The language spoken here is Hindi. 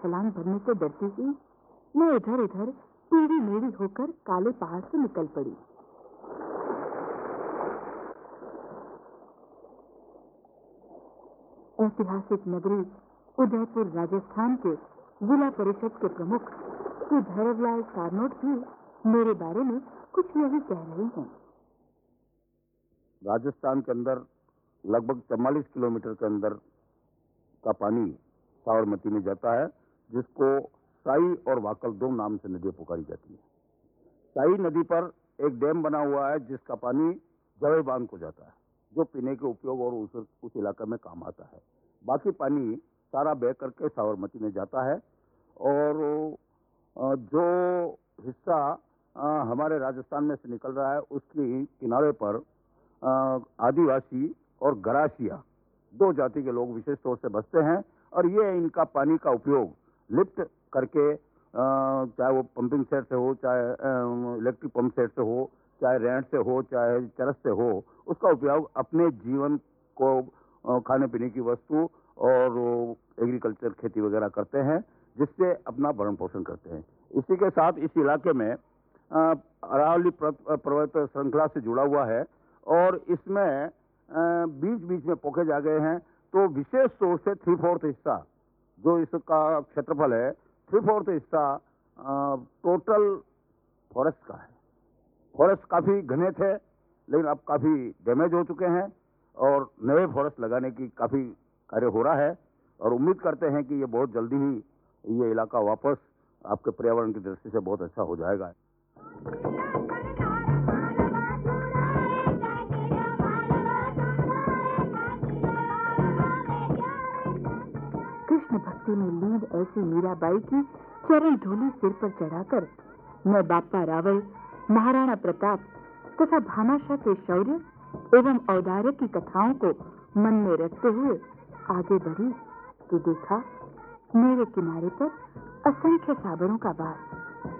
छलांग भरने से डरती हुई मैं इधर इधर टेढ़ी मेढ़ी होकर काले पहाड़ से निकल पड़ी। ऐतिहासिक नगरी उदयपुर राजस्थान के जिला परिषद के प्रमुख श्री भैरवलाल सारनोट भी मेरे बारे में कुछ यही कह रहे हैं। राजस्थान के अंदर लगभग 44 किलोमीटर के अंदर का पानी साबरमती में जाता है, जिसको साई और वाकल दो नाम से नदियां पुकारी जाती है। साई नदी पर एक डैम बना हुआ है जिसका पानी जवे बांध को जाता है, जो पीने के उपयोग और उस इलाके में काम आता है। बाकी पानी सारा बह करके साबरमती में जाता है। और जो हिस्सा हमारे राजस्थान में से निकल रहा है उसकी किनारे पर आदिवासी और गरासिया दो जाति के लोग विशेष तौर से बसते हैं, और ये इनका पानी का उपयोग लिफ्ट करके, चाहे वो पंपिंग सेट से हो, चाहे इलेक्ट्रिक पंप सेट से हो, चाहे रेंट से हो, चाहे चरस से हो, उसका उपयोग अपने जीवन को खाने पीने की वस्तु और एग्रीकल्चर खेती वगैरह करते हैं, जिससे अपना भरण पोषण करते हैं। इसी के साथ इस इलाके में अरावली पर्वत श्रृंखला से जुड़ा हुआ है, और इसमें बीच बीच में पोखे जा गए हैं। तो विशेष तौर से 3/4 हिस्सा जो इसका क्षेत्रफल है, 3/4 हिस्सा टोटल फॉरेस्ट का है। फॉरेस्ट काफी घने थे, लेकिन अब काफी डैमेज हो चुके हैं, और नए फॉरेस्ट लगाने की काफी कार्य हो रहा है, और उम्मीद करते हैं कि ये बहुत जल्दी ही ये इलाका वापस आपके पर्यावरण की दृष्टि से बहुत अच्छा हो जाएगा। कृष्ण भक्ति में लीन ऐसी मीराबाई की चरण धूलि सिर पर चढ़ाकर मैं बापा रावल, महाराणा प्रताप तथा भामाशाह के शौर्य एवं औदार्य की कथाओं को मन में रखते हुए आगे बढ़ी तो देखा मेरे किनारे पर असंख्य साबरों का वास।